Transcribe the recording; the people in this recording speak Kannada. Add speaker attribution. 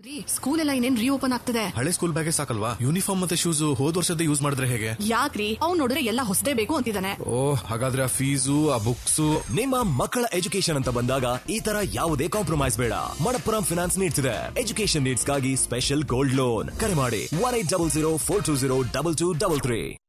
Speaker 1: ಸ್ಕೂಲ್ ಎಲ್ಲ ಇನ್ನೇನ್ ರೀಓಪನ್ ಆಗ್ತದೆ.
Speaker 2: ಹಳೆ ಸ್ಕೂಲ್ ಬ್ಯಾಗೇ ಸಾಕಲ್ವಾ, ಯೂನಿಫಾರ್ಮ್ ಮತ್ತೆ ಶೂಸ್ ಹೋದ್ ವರ್ಷದ ಯೂಸ್ ಮಾಡಿದ್ರೆ ಹೇಗೆ?
Speaker 1: ಯಾಕ್ರಿ, ಅವ್ನು ನೋಡಿದ್ರೆ ಎಲ್ಲ ಹೊಸದೇ ಬೇಕು ಅಂತಿದ್ದಾನೆ.
Speaker 2: ಹಾಗಾದ್ರೆ ಆ ಫೀಸು ಆ ಬುಕ್ಸ್.
Speaker 3: ನಿಮ್ಮ ಮಕ್ಕಳ ಎಜುಕೇಶನ್ ಅಂತ ಬಂದಾಗ ಈ ತರ ಯಾವುದೇ ಕಾಂಪ್ರಮೈಸ್ ಬೇಡ. ಮಣಪ್ಪುರಂ ಫಿನಾನ್ಸ್ ನೀಡ್ಸ್ ಇದೆ ಎಜುಕೇಶನ್ ನೀಡ್ಸ್ ಗಾಗಿ ಸ್ಪೆಷಲ್ ಗೋಲ್ಡ್ ಲೋನ್. ಕರೆ ಮಾಡಿ 1800 420 2233.